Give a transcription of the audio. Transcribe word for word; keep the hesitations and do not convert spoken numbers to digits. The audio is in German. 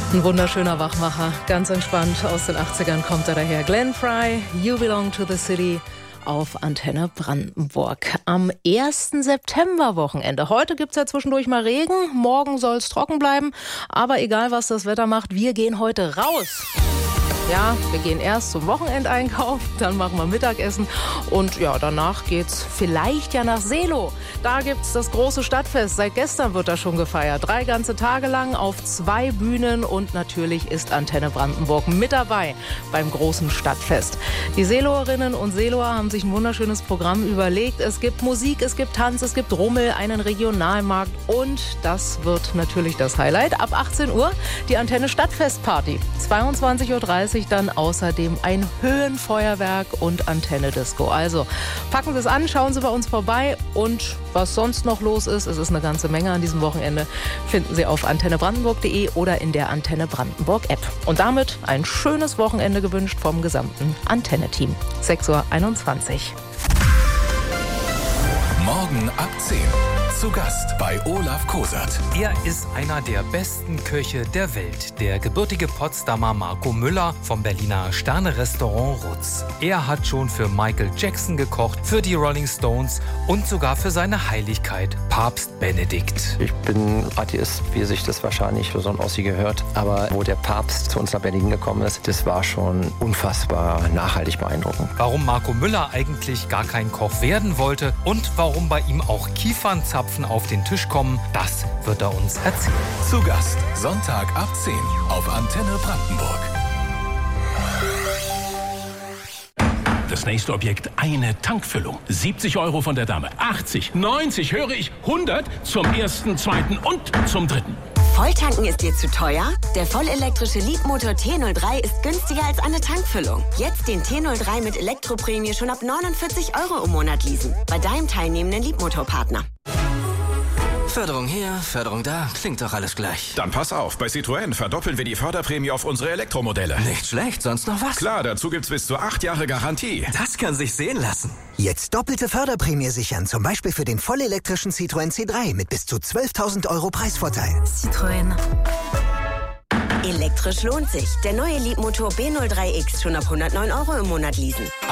Ein wunderschöner Wachmacher, ganz entspannt aus den achtzigern kommt er daher. Glenn Frey, You Belong to the City auf Antenne Brandenburg. Am ersten September-Wochenende. Heute gibt es ja zwischendurch mal Regen, morgen soll es trocken bleiben. Aber egal, was das Wetter macht, wir gehen heute raus. Ja, wir gehen erst zum Wochenendeinkauf, dann machen wir Mittagessen und ja, danach geht's vielleicht ja nach Seelow. Da gibt's das große Stadtfest. Seit gestern wird das schon gefeiert. Drei ganze Tage lang auf zwei Bühnen und natürlich ist Antenne Brandenburg mit dabei beim großen Stadtfest. Die Seelowerinnen und Seelower haben sich ein wunderschönes Programm überlegt. Es gibt Musik, es gibt Tanz, es gibt Rummel, einen Regionalmarkt und das wird natürlich das Highlight. Ab achtzehn Uhr die Antenne Stadtfestparty. zweiundzwanzig Uhr dreißig dann außerdem ein Höhenfeuerwerk und Antenne Disco. Also packen Sie es an, schauen Sie bei uns vorbei und was sonst noch los ist, es ist eine ganze Menge an diesem Wochenende, finden Sie auf antenne brandenburg punkt de oder in der Antenne Brandenburg App. Und damit ein schönes Wochenende gewünscht vom gesamten Antenne-Team. sechs Uhr einundzwanzig. Morgen ab zehn. Zu Gast bei Olaf Kosert. Er ist einer der besten Köche der Welt. Der gebürtige Potsdamer Marco Müller vom Berliner Sterne-Restaurant Rutz. Er hat schon für Michael Jackson gekocht, für die Rolling Stones und sogar für seine Heiligkeit, Papst Benedikt. Ich bin Atheist, wie sich das wahrscheinlich für so ein Ossi gehört. Aber wo der Papst zu uns nach Berlin gekommen ist, das war schon unfassbar nachhaltig beeindruckend. Warum Marco Müller eigentlich gar kein Koch werden wollte und warum bei ihm auch Kiefernzapfen auf den Tisch kommen, das wird er uns erzählen. Zu Gast Sonntag ab zehn auf Antenne Brandenburg. Das nächste Objekt, eine Tankfüllung. siebzig Euro von der Dame, achtzig, neunzig, höre ich, hundert zum ersten, zweiten und zum dritten. Volltanken ist dir zu teuer? Der vollelektrische Leapmotor T null drei ist günstiger als eine Tankfüllung. Jetzt den T null drei mit Elektroprämie schon ab neunundvierzig Euro im Monat leasen. Bei deinem teilnehmenden Leapmotor-Partner. Förderung hier, Förderung da, klingt doch alles gleich. Dann pass auf, bei Citroën verdoppeln wir die Förderprämie auf unsere Elektromodelle. Nicht schlecht, sonst noch was? Klar, dazu gibt's bis zu acht Jahre Garantie. Das kann sich sehen lassen. Jetzt doppelte Förderprämie sichern, zum Beispiel für den vollelektrischen Citroën C drei mit bis zu zwölftausend Euro Preisvorteil. Citroën. Elektrisch lohnt sich. Der neue Leapmotor B null drei X schon ab hundertneun Euro im Monat leasen.